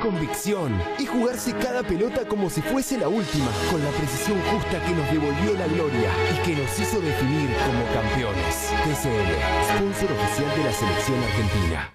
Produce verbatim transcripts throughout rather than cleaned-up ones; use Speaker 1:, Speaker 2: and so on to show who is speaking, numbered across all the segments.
Speaker 1: convicción y jugarse cada pelota como si fuese la última, con la precisión justa que nos devolvió la gloria y que nos hizo definir como campeones. T C L, sponsor oficial de la selección argentina.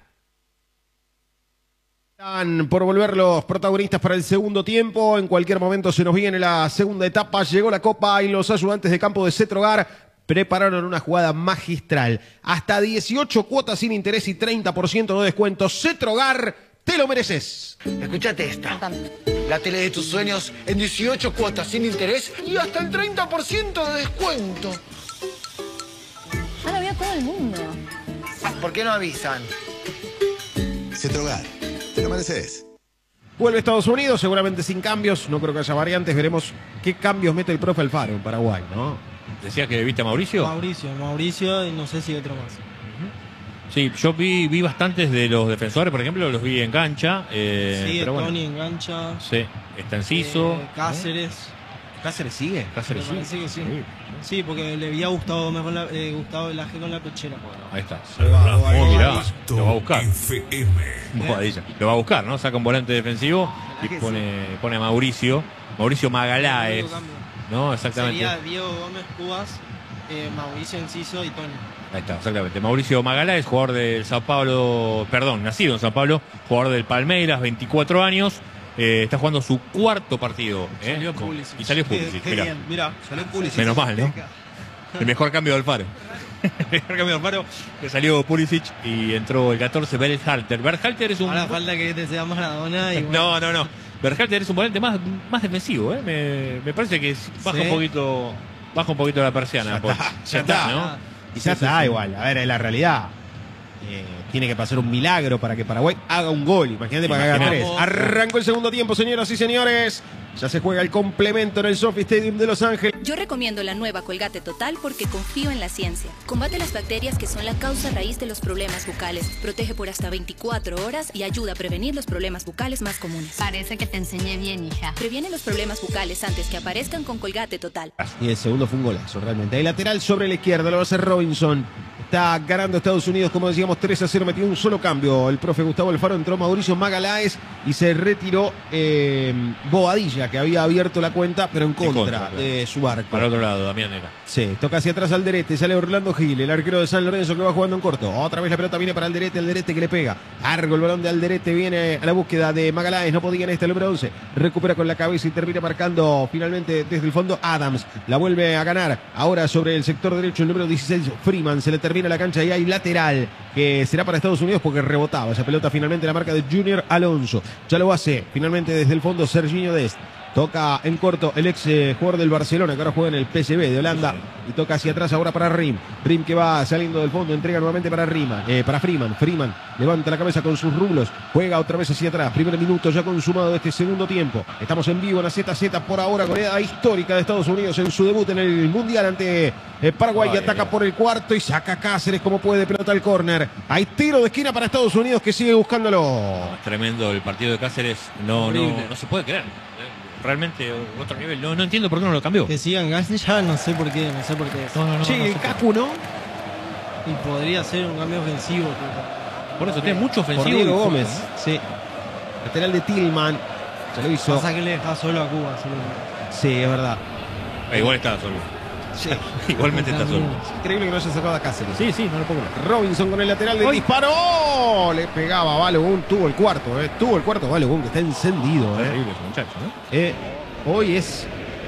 Speaker 2: Están por volver los protagonistas para el segundo tiempo. En cualquier momento se nos viene la segunda etapa. Llegó la Copa y los ayudantes de campo de Cetrogar prepararon una jugada magistral. Hasta dieciocho cuotas sin interés y treinta por ciento de descuento. Cetrogar, te lo mereces.
Speaker 3: Escuchate esta. La tele de tus sueños en dieciocho cuotas sin interés y hasta el treinta por ciento de descuento.
Speaker 4: Ya lo vio todo el mundo.
Speaker 3: ¿Por qué no avisan?
Speaker 5: Cetrogar, te lo mereces.
Speaker 2: Vuelve a Estados Unidos, seguramente sin cambios. No creo que haya variantes. Veremos qué cambios mete el profe Alfaro en Paraguay, ¿no?
Speaker 6: ¿Decía que viste a Mauricio?
Speaker 7: Mauricio, Mauricio y no sé si otro más.
Speaker 6: Sí, yo vi, vi bastantes de los defensores, por ejemplo, los vi en cancha. Eh,
Speaker 7: sí,
Speaker 6: pero
Speaker 7: Tony
Speaker 6: bueno.
Speaker 7: en cancha.
Speaker 6: Sí, está Enciso.
Speaker 7: Eh, Cáceres.
Speaker 2: ¿Cáceres sigue?
Speaker 6: Cáceres
Speaker 7: Me
Speaker 6: sigue.
Speaker 7: parece que sí. Sí, porque le había gustado mejor la, eh, Gustavo el Aje con la pechera.
Speaker 6: Ahí está.
Speaker 2: va,
Speaker 6: Oh,
Speaker 2: va,
Speaker 6: mirá,
Speaker 2: va.
Speaker 6: lo va a buscar.
Speaker 5: F M.
Speaker 6: Bobadilla. Lo va a buscar, ¿no? Saca un volante defensivo y pone, pone a Mauricio. Mauricio Magaláes. ¿No? Exactamente.
Speaker 7: Sería Diego Gómez Cubas, eh, Mauricio Enciso y Tony.
Speaker 6: Ahí está, exactamente. Mauricio Magaláes, jugador del Sao Paulo, perdón, nacido en Sao Paulo, jugador del Palmeiras, veinticuatro años. Eh, está jugando su cuarto partido. ¿eh?
Speaker 7: Salió
Speaker 6: Con-
Speaker 7: Pulisic.
Speaker 6: Y salió Pulisic,
Speaker 7: Qué
Speaker 6: mirá.
Speaker 7: bien, mirá, salió Pulisic.
Speaker 6: Menos mal, ¿no? El mejor cambio de Alfaro. El mejor cambio de Alfaro, que salió Pulisic y entró el catorce, Berhalter. Berhalter es un...
Speaker 7: Ahora falta que te sea Maradona y bueno.
Speaker 6: No, no, no. Berhalter es un volante más, más defensivo, ¿eh? Me, me parece que baja
Speaker 7: Sí.
Speaker 6: un poquito baja un poquito la persiana.
Speaker 2: Ya
Speaker 6: pues.
Speaker 2: está,
Speaker 6: Ya
Speaker 2: ya
Speaker 6: está,
Speaker 2: está.
Speaker 6: ¿no?
Speaker 2: Y ya está igual. A ver, es la realidad. Eh, tiene que pasar un milagro para que Paraguay haga un gol. Imagínate para que haga
Speaker 6: Imaginate.
Speaker 2: tres. Arrancó el segundo tiempo, señoras y señores. Ya se juega el complemento en el Sophie Stadium de Los Ángeles.
Speaker 4: Yo recomiendo la nueva Colgate Total porque confío en la ciencia. Combate las bacterias que son la causa raíz de los problemas bucales. Protege por hasta veinticuatro horas y ayuda a prevenir los problemas bucales más comunes.
Speaker 8: Parece que te enseñé bien, hija.
Speaker 4: Previene los problemas bucales antes que aparezcan con Colgate Total.
Speaker 2: Y el segundo fue un golazo, realmente. El lateral sobre la izquierda lo va a hacer Robinson. Está ganando Estados Unidos, como decíamos, tres a cero. Metió un solo cambio. El profe Gustavo Alfaro, entró Mauricio Magaláes y se retiró eh, Bobadilla, que había abierto la cuenta, pero en contra,
Speaker 6: contra, claro.
Speaker 2: de su arco.
Speaker 6: Para otro lado, Damián era.
Speaker 2: Sí, toca hacia atrás Alderete, sale Orlando Gil, el arquero de San Lorenzo que va jugando en corto. Otra vez la pelota viene para Alderete, Alderete que le pega. Largo el balón de Alderete, viene a la búsqueda de Magaláes, no podía en este, el número once. Recupera con la cabeza y termina marcando finalmente desde el fondo Adams. La vuelve a ganar. Ahora sobre el sector derecho el número dieciséis, Freeman. Se le termina la cancha y hay lateral que será para Estados Unidos porque rebotaba esa pelota finalmente la marca de Junior Alonso. Ya lo hace finalmente desde el fondo Serginho Dest. Toca en corto el ex eh, jugador del Barcelona, que ahora juega en el P S V de Holanda. Y toca hacia atrás ahora para Rim. Rim que va saliendo del fondo, entrega nuevamente para Rima, eh, para Freeman. Freeman levanta la cabeza con sus rublos. Juega otra vez hacia atrás. Primer minuto ya consumado de este segundo tiempo. Estamos en vivo en la Z Z por ahora. Goleada histórica de Estados Unidos en su debut en el Mundial ante eh, Paraguay. Y ataca por el cuarto y saca Cáceres como puede. Pelota al córner. Hay tiro de esquina para Estados Unidos que sigue buscándolo.
Speaker 6: Es tremendo el partido de Cáceres. No, no, no se puede creer. Realmente otro nivel. No, no entiendo por qué no lo cambió.
Speaker 7: Que sigan Cáceres, ya no sé por qué, no sé por qué.
Speaker 6: No, no, no,
Speaker 2: Che,
Speaker 6: no sé
Speaker 2: Cacu, ¿no?
Speaker 7: Y podría ser un cambio ofensivo. Pero...
Speaker 6: Por eso tiene mucho
Speaker 2: Por
Speaker 6: ofensivo.
Speaker 2: Diego
Speaker 6: y-
Speaker 2: Gómez. Sí. Lateral de Tillman. Se lo hizo.
Speaker 7: Pasa que le deja solo a Cuba. Solo.
Speaker 2: Sí, es verdad.
Speaker 6: Eh, igual está solo.
Speaker 2: Sí.
Speaker 6: Igualmente está solo.
Speaker 2: Increíble que no haya sacado a Cáceres.
Speaker 6: Sí, sí, no lo puedo creer.
Speaker 2: Robinson con el lateral de disparo. Le pegaba a Balogun. Tuvo el cuarto, eh. Tuvo el cuarto Balogun que está encendido, eh.
Speaker 6: Terrible ese muchacho, ¿no?
Speaker 2: Eh, Hoy es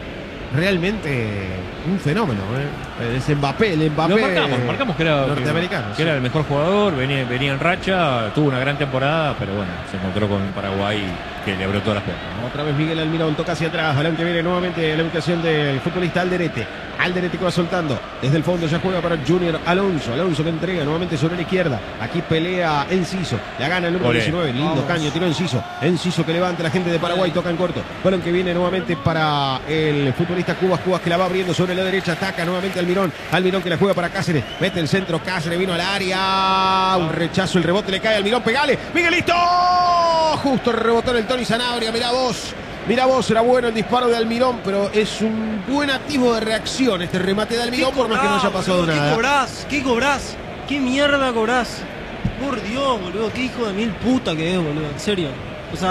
Speaker 2: realmente un fenómeno, eh. Es Mbappé, el Mbappé.
Speaker 6: Lo marcamos, marcamos que era,
Speaker 2: norteamericano.
Speaker 6: que,
Speaker 2: sí.
Speaker 6: que era el mejor jugador, venía, venía en racha, tuvo una gran temporada, pero bueno, se encontró con Paraguay que le abrió todas las puertas.
Speaker 2: Otra vez Miguel Almirón toca hacia atrás. Balón que viene nuevamente la ubicación del futbolista Alderete. Alderete que va soltando. Desde el fondo ya juega para Junior Alonso. Alonso que entrega nuevamente sobre la izquierda. Aquí pelea Enciso. La gana el número
Speaker 6: Olé.
Speaker 2: diecinueve. Lindo
Speaker 7: Vamos.
Speaker 2: caño. Tiró Enciso. Enciso que levanta la gente de Paraguay. Toca en corto. Balón que viene nuevamente para el futbolista Cubas. Cubas que la va abriendo sobre la derecha. Ataca nuevamente Almirón. Almirón que la juega para Cáceres. Mete el centro. Cáceres vino al área. Un rechazo. El rebote le cae a Almirón. Pegale. Miguelito. Justo rebotó en el Tony Sanabria. Mirá vos. Mirá vos, era bueno el disparo de Almirón, pero es un buen atisbo de reacción este remate de Almirón, por más que no haya pasado
Speaker 7: boludo?
Speaker 2: nada.
Speaker 7: ¿Qué cobrás? ¿Qué cobrás? ¿Qué mierda cobrás? Por Dios, boludo, qué hijo de mil puta que es, boludo, en serio.